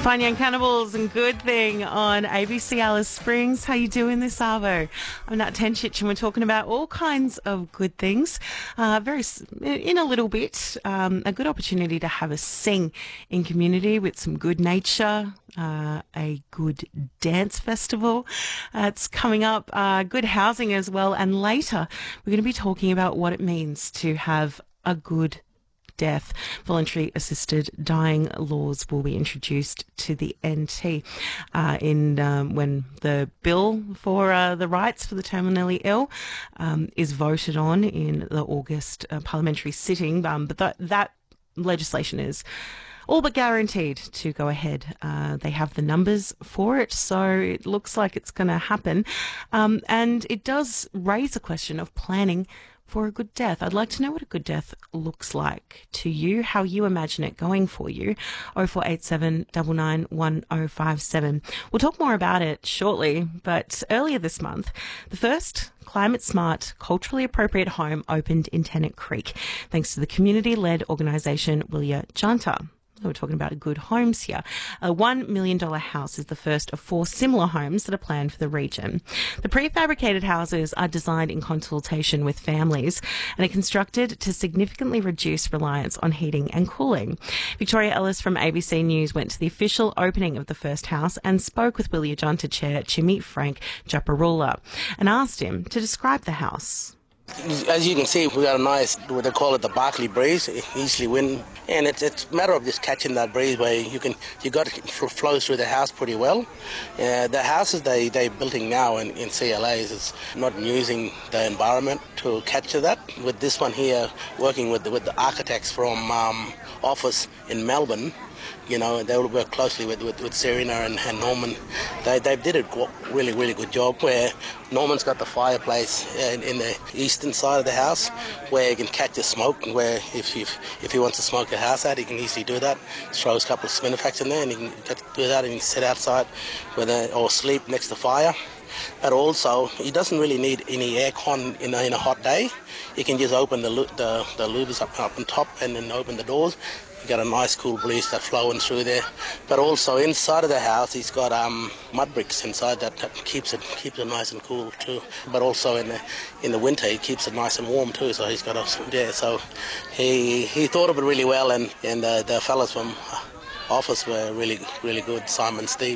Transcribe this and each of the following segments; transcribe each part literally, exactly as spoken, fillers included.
Fine Young Cannibals and Good Thing on A B C Alice Springs. How you doing this Arvo? I'm Nat Tenchich and we're talking about all kinds of good things. Uh, very in a little bit, um, a good opportunity to have a sing in community with some good nature, uh, a good dance festival. Uh, it's coming up, uh, good housing as well. And later we're going to be talking about what it means to have a good death. Voluntary assisted dying laws will be introduced to the N T uh, in um, when the bill for uh, the rights for the terminally ill um, is voted on in the August uh, parliamentary sitting. Um, but that, that legislation is all but guaranteed to go ahead. Uh, they have the numbers for it, so it looks like it's going to happen. Um, and it does raise a question of planning for a good death. I'd like to know what a good death looks like to you, how you imagine it going for you. oh four eight seven, nine nine one oh five seven. We'll talk more about it shortly, but earlier this month, the first climate smart, culturally appropriate home opened in Tennant Creek, thanks to the community-led organisation Willia Junta. We're talking about good homes here. A one million dollars house is the first of four similar homes that are planned for the region. The prefabricated houses are designed in consultation with families and are constructed to significantly reduce reliance on heating and cooling. Victoria Ellis from A B C News went to the official opening of the first house and spoke with Willia Junta Chair Chimmy Frank Japarula and asked him to describe the house. As you can see, we got a nice, what they call it, the Barkley breeze, easily wind, and it's it's a matter of just catching that breeze where you can you got it flow through the house pretty well. Uh, the houses they they building now in, in C L As is not using the environment to capture that. With this one here, working with the, with the architects from um, Office in Melbourne. You know, they will work closely with, with, with Serena and, and Norman. They they did a really, really good job where Norman's got the fireplace in, in the eastern side of the house where he can catch the smoke, and where if you, if he wants to smoke the house out, he can easily do that. Throws a couple of Spinifex in there and he can get, do that, and he can sit outside with a, or sleep next to fire. But also, he doesn't really need any aircon in a, in a hot day. He can just open the the, the louvers up, up on top and then open the doors. You got a nice cool breeze that's flowing through there. But also inside of the house, he's got um, mud bricks inside that, that keeps it keeps it nice and cool too. But also in the in the winter, he keeps it nice and warm too. So he's got a yeah. So he he thought of it really well, and and uh, the fellas from Office were really really good. Simon, Steve.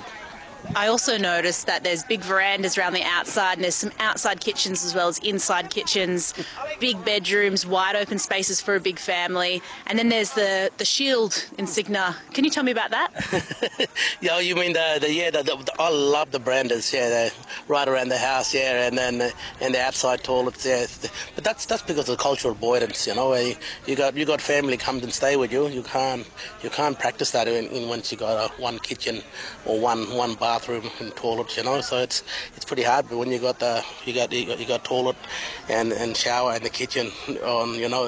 I also noticed that there's big verandas around the outside, and there's some outside kitchens as well as inside kitchens, big bedrooms, wide open spaces for a big family, and then there's the, the Shield insignia. Can you tell me about that? Yeah, you mean the, the yeah, the, the, I love the verandas, yeah, they're right around the house, yeah, and then uh, and the outside toilets, yeah. But that's that's because of the cultural avoidance, you know. You, you got you got family comes and stay with you. You can't you can't practice that in, in once you got a, one kitchen or one one bar. Bathroom and toilet, you know, so it's it's pretty hard. But when you got the you got you got, you got toilet and, and shower and the kitchen on, you know,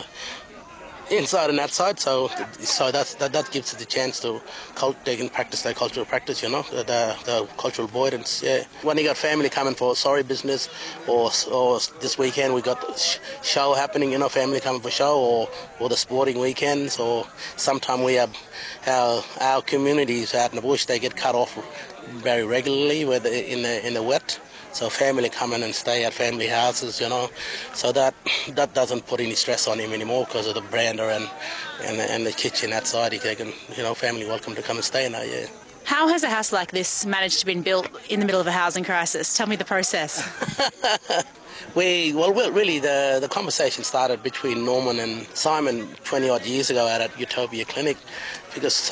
inside and outside, so so that's, that that gives it the chance to cult, they can practice their cultural practice, you know, the the cultural avoidance. Yeah, when you got family coming for sorry business, or or this weekend we got sh- show happening, you know, family coming for show, or or the sporting weekends, or sometime we have our our communities out in the bush, they get cut off very regularly with the, in the in the wet. So family come in and stay at family houses, you know. So that that doesn't put any stress on him anymore because of the veranda and and the, and the kitchen outside. He can, you know, family welcome to come and stay now. Yeah. How has a house like this managed to be built in the middle of a housing crisis? Tell me the process. We well, well, really, the the conversation started between Norman and Simon twenty odd years ago out at Utopia Clinic, because